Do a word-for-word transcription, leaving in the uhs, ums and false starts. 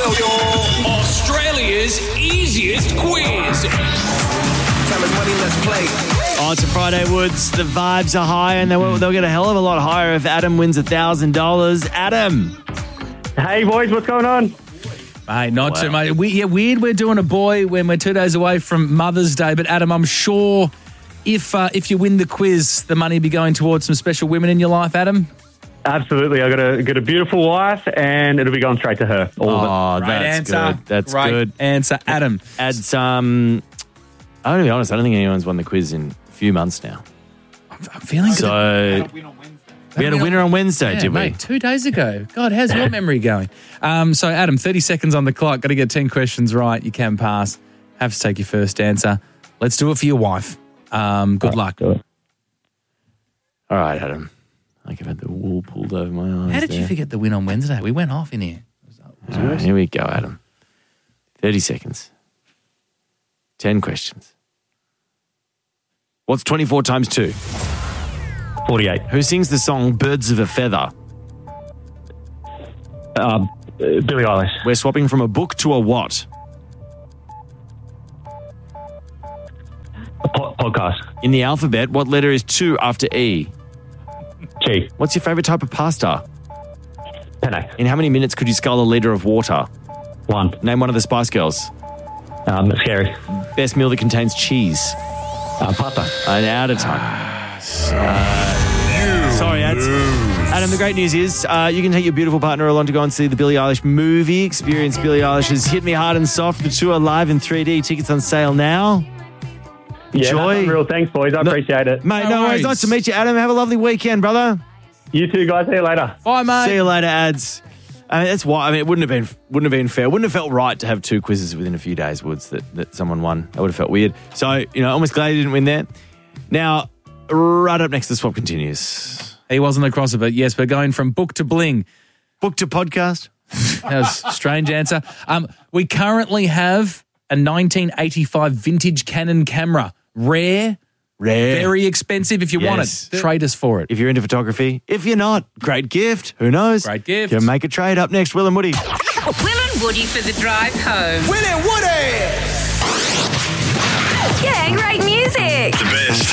tell you Australia's easiest quiz. Time is money, let's play. Oh, it's a Friday, Woods. The vibes are high, and they'll, they'll get a hell of a lot higher if Adam wins one thousand dollars. Adam. Hey, boys, what's going on? Mate, not Wow. too much. We, yeah, weird we're doing a boy when we're two days away from Mother's Day. But, Adam, I'm sure if uh, if you win the quiz, the money will be going towards some special women in your life, Adam. Absolutely. I got a got a beautiful wife, and it'll be going straight to her. All of Oh, Great that's answer. good. That's Great good. answer, Adam. Add some... I'm going to be honest, I don't think anyone's won the quiz in a few months now. I'm feeling good. So... We had a winner on Wednesday, Yeah, did we? mate, two days ago. God, how's your memory going? Um, so, Adam, thirty seconds on the clock. Got to get ten questions right. You can pass. Have to take your first answer. Let's do it for your wife. Um, good luck. it. All right, Adam. Like I've had the wool pulled over my eyes. How did you there. forget the win on Wednesday? We went off in here. All right, here we go, Adam. thirty seconds. ten questions. What's twenty-four times two? forty-eight. Who sings the song Birds of a Feather? Um, uh, Billie Eilish. We're swapping from a book to a what? A po- podcast. In the alphabet, what letter is two after E? G. What's your favourite type of pasta? Penne. In how many minutes could you scull a litre of water? One. Name one of the Spice Girls. Um, scary. Best meal that contains cheese. Uh, pasta. And out of time. Sorry, ads. Adam, the great news is uh, you can take your beautiful partner along to go and see the Billie Eilish movie. Experience Billie Eilish's Hit Me Hard and Soft, the tour live in three D. Tickets on sale now. Yeah, Joy. that's real. Thanks, boys. I No- appreciate it. Mate, No no, worries. worries. Nice to meet you, Adam. Have a lovely weekend, brother. You too, guys. See you later. Bye, mate. See you later, ads. I mean, that's why. I mean, it wouldn't have been wouldn't have been fair. Wouldn't have felt right to have two quizzes within a few days, Woods. That that someone won. That would have felt weird. So you know, almost glad he didn't win there. Now, right up next, the swap continues. He wasn't across it, but yes, we're going from book to bling. Book to podcast. That was a strange answer. Um, we currently have a nineteen eighty-five vintage Canon camera. Rare, Rare. very expensive. If you want Yes. it, trade us for it. If you're into photography, if you're not, great gift. Who knows? Great gift. You can make a trade. Up next, Will and Woody. Will and Woody for the drive home. Will and Woody. Yeah, great music. The best.